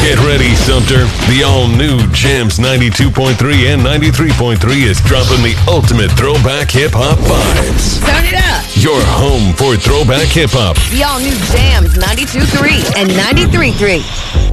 Get ready, Sumter. The all-new Jams 92.3 and 93.3 is dropping the ultimate throwback hip-hop vibes. Turn it up. Your home for throwback hip-hop. The all-new Jams 92.3 and 93.3.